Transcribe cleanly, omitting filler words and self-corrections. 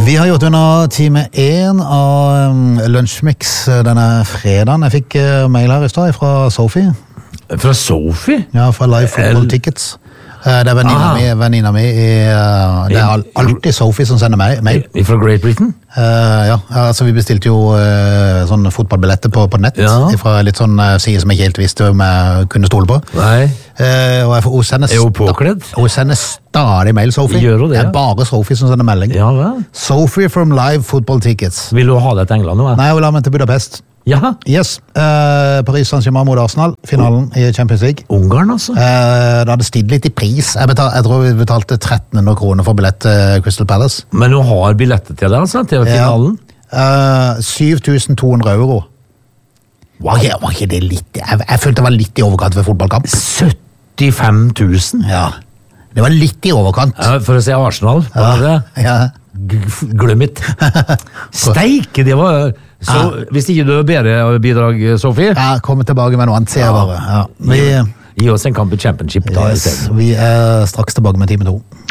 Vi har gjort under time 1 av Lunsjmix denne fredagen. Jeg fikk mail her i sted fra Sophie. Fra Sophie? Ja, fra Live Football Tickets. Det er venninna mi det er alltid Sophie som sender mail. Fra Great Britain? Ja, altså vi bestilte jo sånne fotballbilletter på nett, fra litt sånn side som jeg ikke helt visste om jeg kunne stole på. Nei. Og hun sender er hun påkledd? Hun sender stadig mail, Sophie. Gjør hun det? Det er bare Sophie som sender melding. Ja, vel. Sophie from Live Football Tickets. Vil du ha det til England nå? Nei, jeg vil ha meg til Budapest. Ja. Yes, Paris Saint-Germain mot Arsenal, finalen i Champions League. Ungarn, altså? Det hadde stilt litt i pris. Jeg tror vi betalte 1300 kroner for billett til Crystal Palace. Men du har billetter til det, altså? Til finalen? 7200 euro. Var ikke det litt? Jeg følte det var litt i overkant ved fotballkamp. 75 000? Ja, det var litt i overkant. Ja, for å se Arsenal, var det det? Ja. Glem it. Steike, det var... Så hvis ikke du har bedre bidrag, Sofie? Ja, kom tilbake med noe annet, sier jeg bare. Ja. Gi oss en kamp i Championship da. Yes, vi er straks tilbake med time 2.